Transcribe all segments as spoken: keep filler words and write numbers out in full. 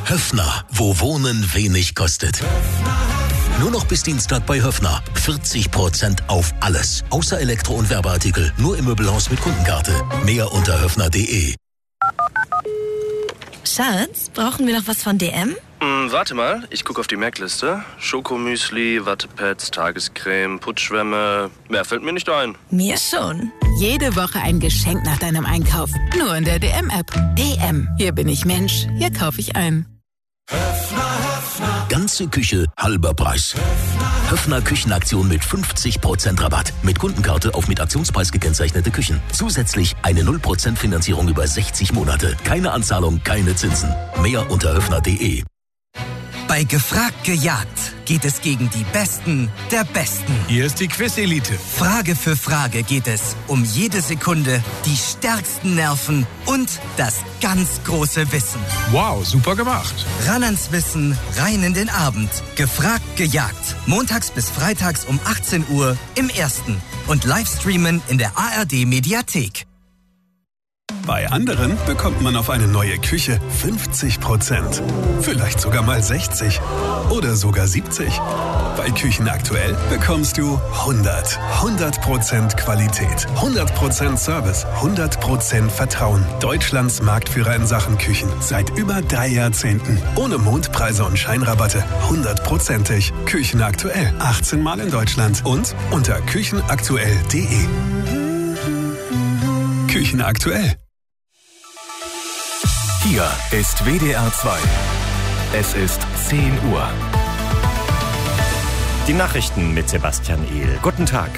Höffner, wo Wohnen wenig kostet. Nur noch bis Dienstag bei Höffner. vierzig Prozent auf alles. Außer Elektro- und Werbeartikel. Nur im Möbelhaus mit Kundenkarte. Mehr unter höffner punkt de. Schatz, brauchen wir noch was von D M? Mm, warte mal, ich gucke auf die Merkliste. Schokomüsli, Wattepads, Tagescreme, Putzschwämme. Mehr fällt mir nicht ein. Mir schon. Jede Woche ein Geschenk nach deinem Einkauf. Nur in der D M-App. D M. Hier bin ich Mensch. Hier kaufe ich ein. Ganze Küche, halber Preis. Höffner Küchenaktion mit fünfzig Prozent Rabatt. Mit Kundenkarte auf mit Aktionspreis gekennzeichnete Küchen. Zusätzlich eine null Prozent Finanzierung über sechzig Monate. Keine Anzahlung, keine Zinsen. Mehr unter höffner punkt de. Bei Gefragt gejagt geht es gegen die Besten der Besten. Hier ist die Quiz-Elite. Frage für Frage geht es um jede Sekunde, die stärksten Nerven und das ganz große Wissen. Wow, super gemacht. Ran ans Wissen, rein in den Abend. Gefragt gejagt. Montags bis freitags um achtzehn Uhr im Ersten. Und Livestreamen in der A R D-Mediathek. Bei anderen bekommt man auf eine neue Küche fünfzig Prozent. Vielleicht sogar mal sechzig. Oder sogar siebzig. Bei Küchen aktuell bekommst du hundert. hundert Prozent Qualität. hundert Prozent Service. hundert Prozent Vertrauen. Deutschlands Marktführer in Sachen Küchen. Seit über drei Jahrzehnten. Ohne Mondpreise und Scheinrabatte. hundertprozentig. Küchen aktuell. achtzehn Mal in Deutschland. Und unter küchenaktuell punkt de. Küchen aktuell. Hier ist W D R zwei. Es ist zehn Uhr. Die Nachrichten mit Sebastian Ehl. Guten Tag.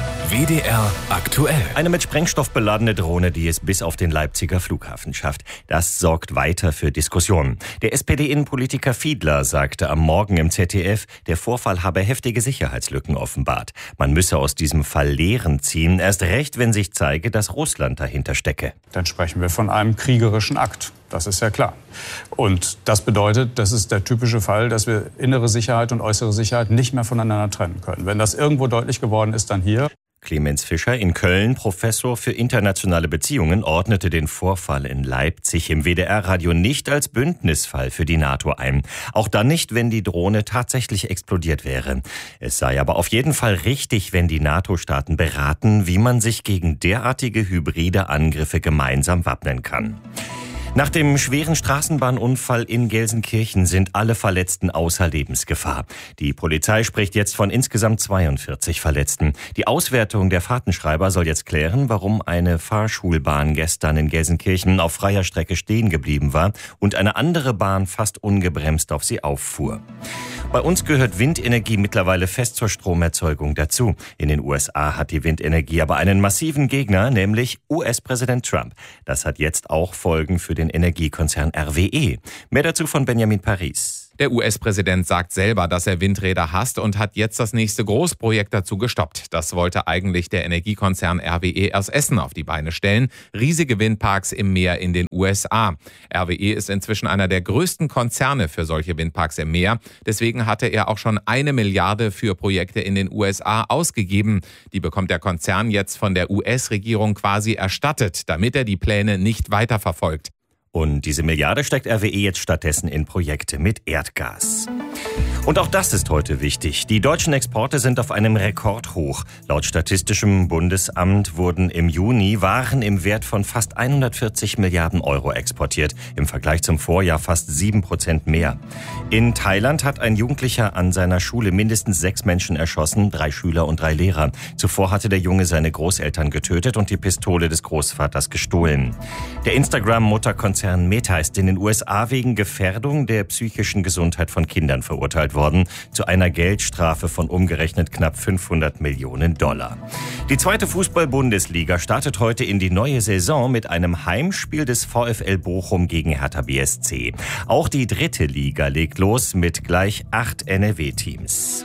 W D R aktuell. Eine mit Sprengstoff beladene Drohne, die es bis auf den Leipziger Flughafen schafft. Das sorgt weiter für Diskussionen. Der S P D-Innenpolitiker Fiedler sagte am Morgen im Z D F, der Vorfall habe heftige Sicherheitslücken offenbart. Man müsse aus diesem Fall Lehren ziehen, erst recht, wenn sich zeige, dass Russland dahinter stecke. Dann sprechen wir von einem kriegerischen Akt. Das ist ja klar. Und das bedeutet, das ist der typische Fall, dass wir innere Sicherheit und äußere Sicherheit nicht mehr voneinander trennen können. Wenn das irgendwo deutlich geworden ist, dann hier. Clemens Fischer in Köln, Professor für internationale Beziehungen, ordnete den Vorfall in Leipzig im W D R-Radio nicht als Bündnisfall für die NATO ein. Auch dann nicht, wenn die Drohne tatsächlich explodiert wäre. Es sei aber auf jeden Fall richtig, wenn die NATO-Staaten beraten, wie man sich gegen derartige hybride Angriffe gemeinsam wappnen kann. Nach dem schweren Straßenbahnunfall in Gelsenkirchen sind alle Verletzten außer Lebensgefahr. Die Polizei spricht jetzt von insgesamt zweiundvierzig Verletzten. Die Auswertung der Fahrtenschreiber soll jetzt klären, warum eine Fahrschulbahn gestern in Gelsenkirchen auf freier Strecke stehen geblieben war und eine andere Bahn fast ungebremst auf sie auffuhr. Bei uns gehört Windenergie mittlerweile fest zur Stromerzeugung dazu. In den U S A hat die Windenergie aber einen massiven Gegner, nämlich U S-Präsident Trump. Das hat jetzt auch Folgen für den Energiekonzern R W E. Mehr dazu von Benjamin Paris. Der U S-Präsident sagt selber, dass er Windräder hasst und hat jetzt das nächste Großprojekt dazu gestoppt. Das wollte eigentlich der Energiekonzern R W E aus Essen auf die Beine stellen. Riesige Windparks im Meer in den U S A. R W E ist inzwischen einer der größten Konzerne für solche Windparks im Meer. Deswegen hatte er auch schon eine Milliarde für Projekte in den U S A ausgegeben. Die bekommt der Konzern jetzt von der U S-Regierung quasi erstattet, damit er die Pläne nicht weiterverfolgt. Und diese Milliarde steckt R W E jetzt stattdessen in Projekte mit Erdgas. Und auch das ist heute wichtig. Die deutschen Exporte sind auf einem Rekordhoch. Laut Statistischem Bundesamt wurden im Juni Waren im Wert von fast hundertvierzig Milliarden Euro exportiert. Im Vergleich zum Vorjahr fast sieben Prozent mehr. In Thailand hat ein Jugendlicher an seiner Schule mindestens sechs Menschen erschossen, drei Schüler und drei Lehrer. Zuvor hatte der Junge seine Großeltern getötet und die Pistole des Großvaters gestohlen. Der Instagram-Mutterkonzern Meta ist in den U S A wegen Gefährdung der psychischen Gesundheit von Kindern verurteilt worden, zu einer Geldstrafe von umgerechnet knapp fünfhundert Millionen Dollar. Die zweite Fußball-Bundesliga startet heute in die neue Saison mit einem Heimspiel des VfL Bochum gegen Hertha B S C. Auch die dritte Liga legt los mit gleich acht N R W-Teams.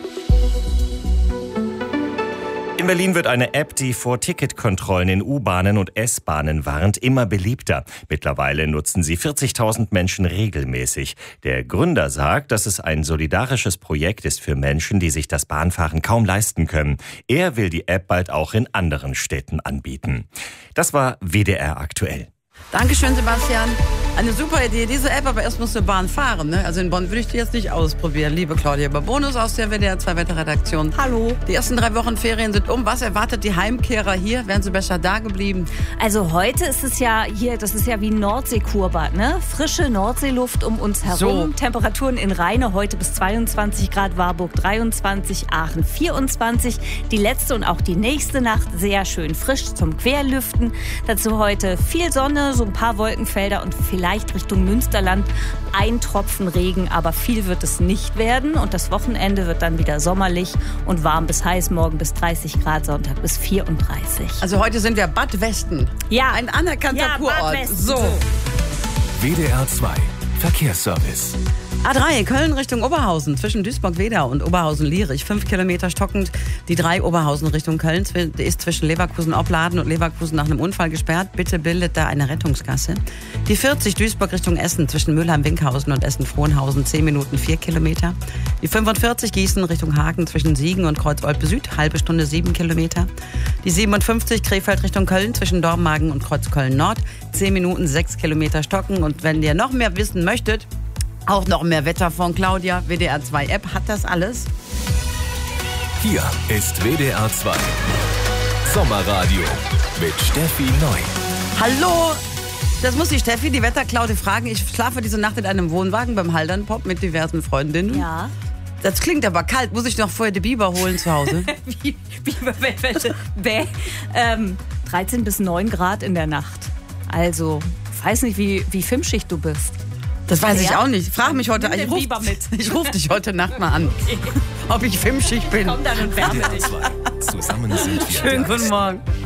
In Berlin wird eine App, die vor Ticketkontrollen in U-Bahnen und S-Bahnen warnt, immer beliebter. Mittlerweile nutzen sie vierzigtausend Menschen regelmäßig. Der Gründer sagt, dass es ein solidarisches Projekt ist für Menschen, die sich das Bahnfahren kaum leisten können. Er will die App bald auch in anderen Städten anbieten. Das war W D R aktuell. Dankeschön, Sebastian. Eine super Idee, diese App, aber erst musst du Bahn fahren. Ne? Also in Bonn würde ich die jetzt nicht ausprobieren. Liebe Claudia Bonus aus der W D R zwei Wetterredaktion. Hallo. Die ersten drei Wochen Ferien sind um. Was erwartet die Heimkehrer hier? Wären sie besser da geblieben? Also heute ist es ja hier, das ist ja wie ein Nordseekurbad, ne? Frische Nordseeluft um uns herum. So. Temperaturen in Rheine heute bis zweiundzwanzig Grad, Warburg dreiundzwanzig, Aachen vierundzwanzig. Die letzte und auch die nächste Nacht sehr schön frisch zum Querlüften. Dazu heute viel Sonne, so ein paar Wolkenfelder und vielleicht Richtung Münsterland ein Tropfen Regen, aber viel wird es nicht werden. Und das Wochenende wird dann wieder sommerlich und warm bis heiß, morgen bis dreißig Grad, Sonntag bis vierunddreißig. Also heute sind wir Bad Westen. Ja. Ein anerkannter ja, Kurort. Bad Westen. So. W D R zwei Verkehrsservice. A drei, Köln Richtung Oberhausen, zwischen Duisburg-Wedau und Oberhausen-Lierich. Fünf Kilometer stockend. Die drei Oberhausen Richtung Köln ist zwischen Leverkusen-Opladen und Leverkusen nach einem Unfall gesperrt. Bitte bildet da eine Rettungsgasse. Die vierzig, Duisburg Richtung Essen, zwischen Mülheim-Winkhausen und Essen-Frohnhausen. Zehn Minuten, vier Kilometer. Die fünfundvierzig, Gießen Richtung Hagen, zwischen Siegen und Kreuz-Olpe-Süd. Halbe Stunde, sieben Kilometer. Die siebenundfünfzig, Krefeld Richtung Köln, zwischen Dormagen und Kreuzköln-Nord. Zehn Minuten, sechs Kilometer stocken. Und wenn ihr noch mehr wissen möchtet, auch noch mehr Wetter von Claudia. W D R zwei App hat das alles. Hier ist W D R zwei Sommerradio mit Steffi Neu. Hallo, das muss die Steffi, die Wetterklaute, fragen. Ich schlafe diese Nacht in einem Wohnwagen beim Haldern-Pop mit diversen Freundinnen. Ja. Das klingt aber kalt. Muss ich noch vorher die Biber holen zu Hause? Wie, Biber, bäh. ähm, dreizehn bis neun Grad in der Nacht. Also, ich weiß nicht, wie, wie filmschicht du bist. Das weiß ja? ich auch nicht. Frag mich heute. Nimm Ich den ruf, Biber mit. ich ruf dich heute Nacht mal an. Okay. Ob ich filmschicht bin. Komm dann und wärme dich. Zusammen sind wir. Schönen guten Morgen.